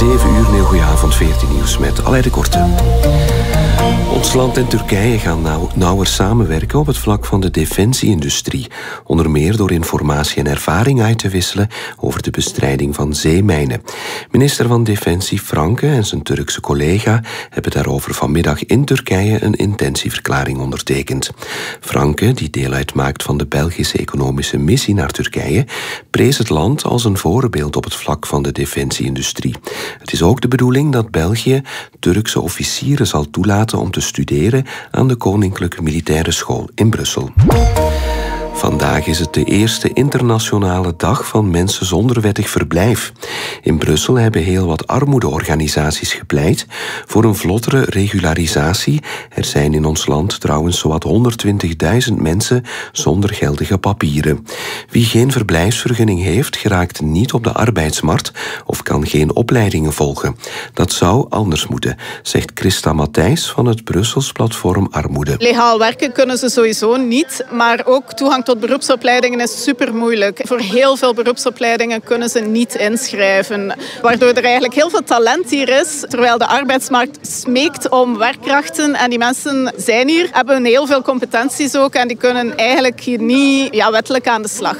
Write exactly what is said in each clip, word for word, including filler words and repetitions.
zeven uur, heel goeie avond, veertien nieuws met Aleid de Korte. Ons land en Turkije gaan nauw, nauwer samenwerken op het vlak van de defensieindustrie. Onder meer door informatie en ervaring uit te wisselen over de bestrijding van zeemijnen. Minister van Defensie Franke en zijn Turkse collega hebben daarover vanmiddag in Turkije een intentieverklaring ondertekend. Franke, die deel uitmaakt van de Belgische economische missie naar Turkije, prees het land als een voorbeeld op het vlak van de defensieindustrie. Het is ook de bedoeling dat België Turkse officieren zal toelaten om te studeren aan de Koninklijke Militaire School in Brussel. Vandaag is het de eerste internationale dag van mensen zonder wettig verblijf. In Brussel hebben heel wat armoedeorganisaties gepleit voor een vlottere regularisatie. Er zijn in ons land trouwens zowat honderdtwintigduizend mensen zonder geldige papieren. Wie geen verblijfsvergunning heeft, geraakt niet op de arbeidsmarkt of kan geen opleidingen volgen. Dat zou anders moeten, zegt Christa Matthijs van het Brussels platform Armoede. Legaal werken kunnen ze sowieso niet, maar ook toegang tot beroepsopleidingen is super moeilijk. Voor heel veel beroepsopleidingen kunnen ze niet inschrijven, waardoor er eigenlijk heel veel talent hier is, terwijl de arbeidsmarkt smeekt om werkkrachten en die mensen zijn hier, hebben heel veel competenties ook en die kunnen eigenlijk hier niet ja, wettelijk aan de slag.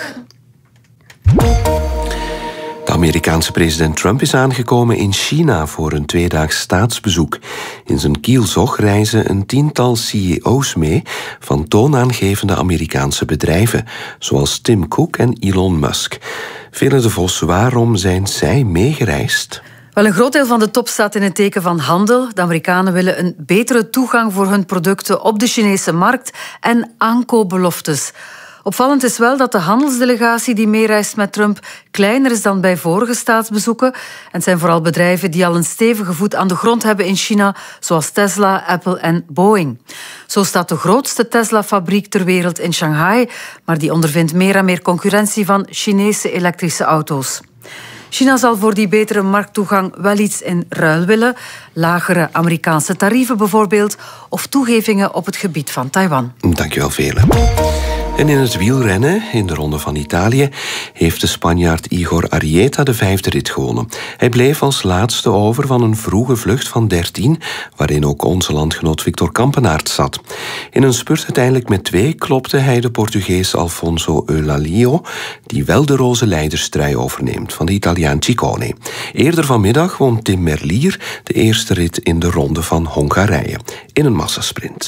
De Amerikaanse president Trump is aangekomen in China voor een tweedaags staatsbezoek. In zijn kielzog reizen een tiental C E O's mee van toonaangevende Amerikaanse bedrijven, zoals Tim Cook en Elon Musk. Vele de Vos, waarom zijn zij meegereisd? Wel, een groot deel van de top staat in het teken van handel. De Amerikanen willen een betere toegang voor hun producten op de Chinese markt en aankoopbeloftes. Opvallend is wel dat de handelsdelegatie die meereist met Trump kleiner is dan bij vorige staatsbezoeken. En het zijn vooral bedrijven die al een stevige voet aan de grond hebben in China, zoals Tesla, Apple en Boeing. Zo staat de grootste Tesla-fabriek ter wereld in Shanghai, maar die ondervindt meer en meer concurrentie van Chinese elektrische auto's. China zal voor die betere markttoegang wel iets in ruil willen. Lagere Amerikaanse tarieven bijvoorbeeld, of toegevingen op het gebied van Taiwan. Dankjewel, Vele. En in het wielrennen, in de Ronde van Italië, heeft de Spanjaard Igor Arrieta de vijfde rit gewonnen. Hij bleef als laatste over van een vroege vlucht van dertien, waarin ook onze landgenoot Victor Kampenaerts zat. In een spurt uiteindelijk met twee klopte hij de Portugees Alfonso Eulalio, die wel de roze leiderstrui overneemt van de Italiaan Ciccone. Eerder vanmiddag won Tim Merlier de eerste rit in de Ronde van Hongarije, in een massasprint.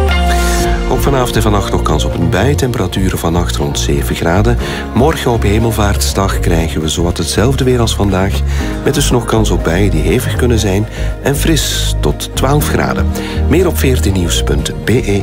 Ook vanavond en vannacht nog kans op een bui. Temperaturen vannacht rond zeven graden. Morgen op Hemelvaartsdag krijgen we zowat hetzelfde weer als vandaag, met dus nog kans op buien die hevig kunnen zijn en fris tot twaalf graden. Meer op veertien nieuws punt b e.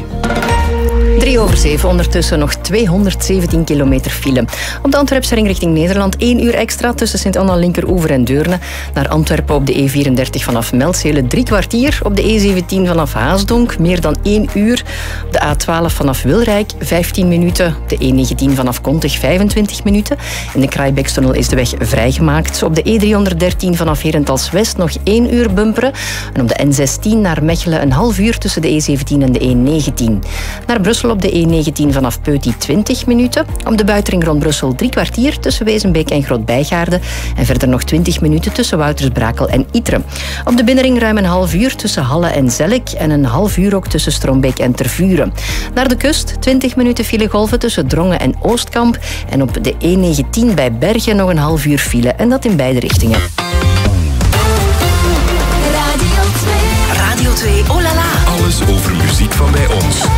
Drie over zeven, ondertussen nog tweehonderdzeventien kilometer file. Op de Antwerpse ring richting Nederland één uur extra tussen Sint-Anna, Linkeroever en Deurne. Naar Antwerpen op de E vierendertig vanaf Melzele drie kwartier. Op de E zeventien vanaf Haasdonk meer dan één uur. Op de A twaalf vanaf Wilrijk vijftien minuten. De E negentien vanaf Kontig vijfentwintig minuten. In de Kraaibeekstunnel is de weg vrijgemaakt. Op de E driehonderddertien vanaf Herentals West nog één uur bumperen. En op de N zestien naar Mechelen een half uur tussen de E zeventien en de E negentien. Naar Brussel op de E negentien vanaf Peuty twintig minuten. Op de buitenring rond Brussel drie kwartier tussen Wezenbeek en Groot-Bijgaarde. En verder nog twintig minuten tussen Woutersbrakel en Ytre. Op de binnenring ruim een half uur tussen Halle en Zellik. En een half uur ook tussen Strombeek en Tervuren. Naar de kust twintig minuten filegolven tussen Drongen en Oostkamp. En op de E negentien bij Bergen nog een half uur file. En dat in beide richtingen. Radio twee. Radio twee, oh la la. Alles over muziek van bij ons.